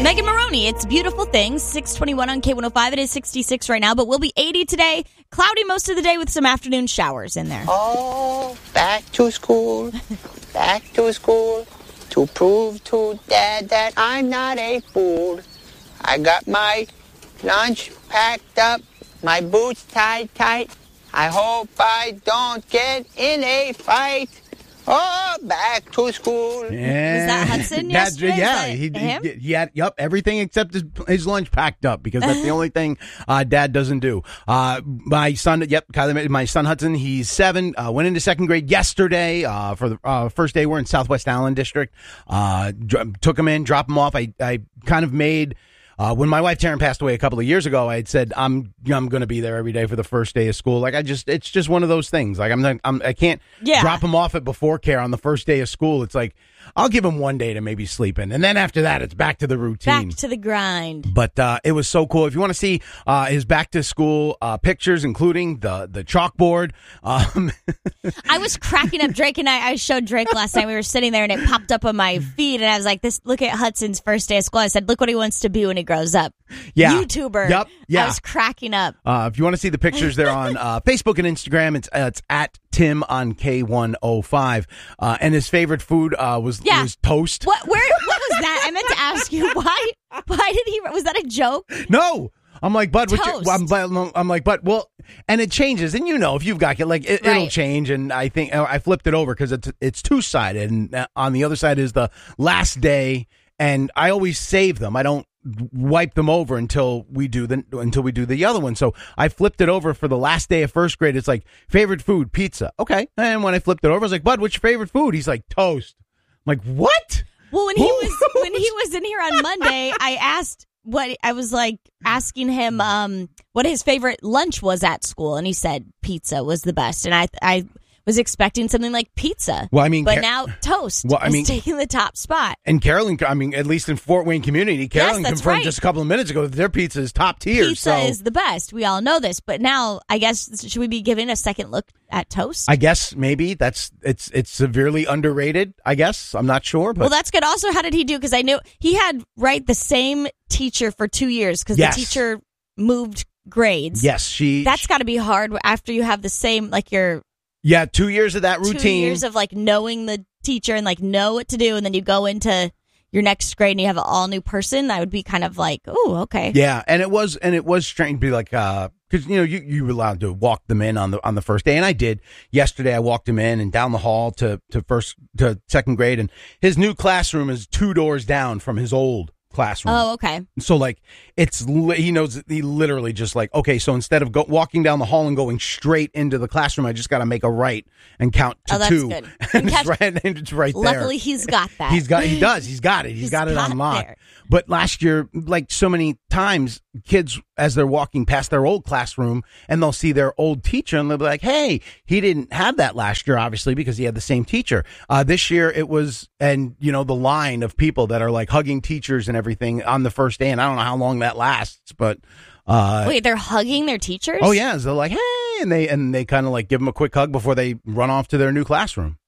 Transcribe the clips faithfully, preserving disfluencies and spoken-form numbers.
Megan Maroney, it's Beautiful Things, six twenty-one on K one oh five. It is sixty-six right now, but we'll be eighty today. Cloudy most of the day with some afternoon showers in there. Oh, back to school, back to school, to prove to Dad that I'm not a fool. I got my lunch packed up, my boots tied tight. I hope I don't get in a fight. Oh, back to school. Yeah. Was that Hudson yesterday? That, yeah, that he, him? he, he had yep everything except his, his lunch packed up because that's the only thing uh, Dad doesn't do. Uh, my son, yep, Kylie, my son Hudson, he's seven. Uh, went into second grade yesterday uh, for the uh, first day. We're in Southwest Allen District. Uh, dr- took him in, dropped him off. I I kind of made. Uh, when my wife Taryn passed away a couple of years ago, I had said I'm I'm going to be there every day for the first day of school. Like I just, it's just one of those things. Like I'm not, I'm I can't yeah. drop him off at before care on the first day of school. It's like I'll give him one day to maybe sleep in, and then after that, it's back to the routine. Back to the grind. But uh, it was so cool. If you want to see uh, his back to school uh, pictures, including the the chalkboard, um, I was cracking up. Drake and I, I showed Drake last night. We were sitting there, and it popped up on my feed, and I was like, "This, look at Hudson's first day of school." I said, "Look what he wants to be when he grows up." Yeah, YouTuber. Yep. Yeah. I was cracking up. Uh, if you want to see the pictures, they're on uh, Facebook and Instagram. It's uh, it's at Tim on K one oh five. Uh, and his favorite food uh, was Yeah. was toast. What? Where? What was that? I meant to ask you why. Why did he? Was that a joke? No. I'm like, Bud, what's your, Toast. well, I'm, I'm like, but well, and it changes, and you know, if you've got like, it, Right. it'll change, and I think uh, I flipped it over because it's it's two sided, and uh, on the other side is the last day, and I always save them. I don't wipe them over until we do the until we do the other one. So I flipped it over for the last day of first grade. It's like favorite food, pizza. Okay, and when I flipped it over, I was like, Bud, what's your favorite food? He's like toast. I'm like, what? Well, when he was when he was in here on Monday, I asked what I was like asking him um, what his favorite lunch was at school, and he said pizza was the best, and I I was expecting something like pizza. Well, I mean, but Car- now toast well, I is mean, taking the top spot. And Carolyn, I mean, at least in Fort Wayne community, Carolyn that's confirmed right. just a couple of minutes ago that their pizza is top tier. Pizza so. is the best. We all know this, but now I guess should we be giving a second look at toast? I guess maybe that's it's it's severely underrated. I guess I'm not sure, but Well, that's good. Also, how did he do? Because I knew he had right the same teacher for two years because Yes. the teacher moved grades. yes, she. That's got to be hard after you have the same like your yeah, two years of that routine. two years of like knowing the teacher and like know what to do, and then you go into your next grade and you have an all new person. I would be kind of like, oh, okay, Yeah, and it was and it was strange to be like uh because you know you you were allowed to walk them in on the on the first day, and I did yesterday. I walked him in and down the hall to to first to second grade, and his new classroom is two doors down from his old classroom. Oh, okay. So like it's li- he knows he literally just like okay, so instead of go, walking down the hall and going straight into the classroom, I just got to make a right and count to Oh, that's two. good. And Catch- it's right, and it's right there. Luckily, he's got that. He's got he does he's got it he's, He's got it got on lock. there. But last year, like so many times, kids as they're walking past their old classroom and they'll see their old teacher and they'll be like, "Hey, he didn't have that last year, obviously because he had the same teacher." Uh, this year it was, and you know the line of people that are like hugging teachers and everything on the first day, and I don't know how long that lasts, but. Uh, Wait, they're hugging their teachers? Oh yeah, so they're like, "Hey," and they and they kind of like give them a quick hug before they run off to their new classroom.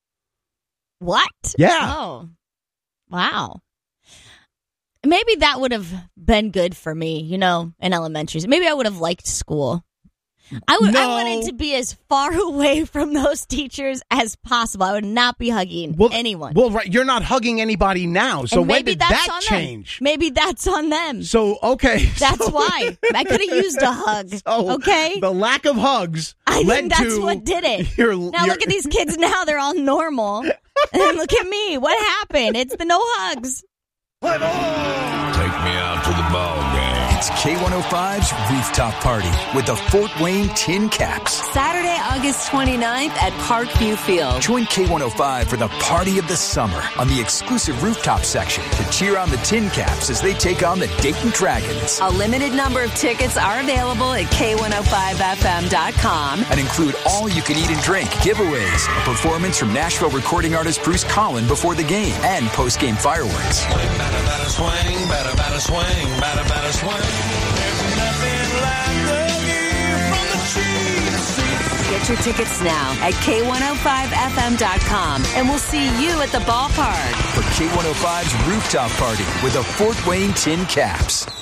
What? Yeah. Oh, wow. Maybe that would have been good for me, you know, in elementary. Maybe I would have liked school. I would. No. I wanted to be as far away from those teachers as possible. I would not be hugging Well, anyone. Well, right, you're not hugging anybody now. So And when maybe did that's that on change? Them. Maybe that's on them. So okay, That's so- why I could have used a hug. So okay, the lack of hugs I led think that's to what did it. Your, now your- look at these kids. Now they're all normal. And then look at me. What happened? It's the no hugs. Take me out to the ball game. It's K one oh five's Rooftop Party with the Fort Wayne Tin Caps. Saturday, August twenty-ninth at Parkview Field. Join K one oh five for the party of the summer on the exclusive rooftop section to cheer on the Tin Caps as they take on the Dayton Dragons. A limited number of tickets are available at K one oh five F M dot com. And include all you can eat and drink, giveaways, a performance from Nashville recording artist Bruce Collin before the game, and post-game fireworks. Batter, batter, swing, batter, batter, swing, batter, batter, swing. There's nothing like the view from the cheap seats. Get Get your tickets now at K one oh five F M dot com, and we'll see you at the ballpark. For K one oh five's Rooftop Party with the Fort Wayne Tin Caps.